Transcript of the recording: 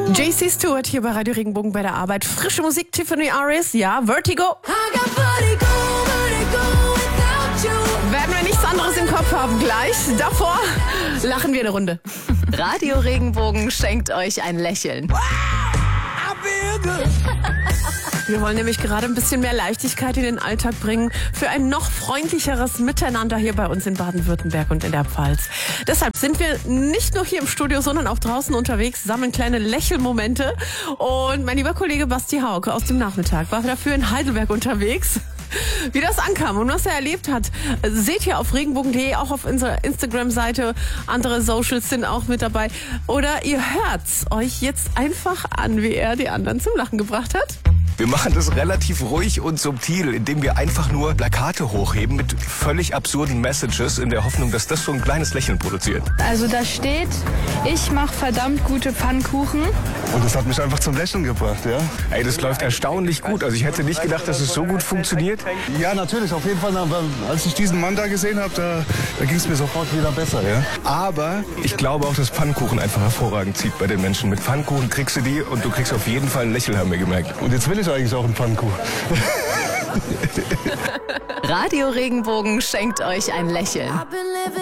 JC Stewart hier bei Radio Regenbogen bei der Arbeit. Frische Musik, Tiffany Aris, ja, Vertigo. Werden wir nichts anderes im Kopf haben gleich. Davor lachen wir eine Runde. Radio Regenbogen schenkt euch ein Lächeln. Wir wollen nämlich gerade ein bisschen mehr Leichtigkeit in den Alltag bringen für ein noch freundlicheres Miteinander hier bei uns in Baden-Württemberg und in der Pfalz. Deshalb sind wir nicht nur hier im Studio, sondern auch draußen unterwegs, sammeln kleine Lächelmomente. Und mein lieber Kollege Basti Hauke aus dem Nachmittag war dafür in Heidelberg unterwegs. Wie das ankam und was er erlebt hat, seht ihr auf regenbogen.de, auch auf unserer Instagram-Seite. Andere Socials sind auch mit dabei. Oder ihr hört's euch jetzt einfach an, wie er die anderen zum Lachen gebracht hat. Wir machen das relativ ruhig und subtil, indem wir einfach nur Plakate hochheben mit völlig absurden Messages in der Hoffnung, dass das so ein kleines Lächeln produziert. Also da steht, ich mache verdammt gute Pfannkuchen. Und das hat mich einfach zum Lächeln gebracht, ja. Ey, das läuft erstaunlich gut. Also ich hätte nicht gedacht, dass es so gut funktioniert. Ja, natürlich, auf jeden Fall. Aber als ich diesen Mann da gesehen habe, da ging es mir sofort wieder besser, ja. Aber ich glaube auch, dass Pfannkuchen einfach hervorragend zieht bei den Menschen. Mit Pfannkuchen kriegst du die und du kriegst auf jeden Fall ein Lächeln, haben wir gemerkt. Und jetzt will ich eigentlich auch einen Pfannkuchen. Radio Regenbogen schenkt euch ein Lächeln.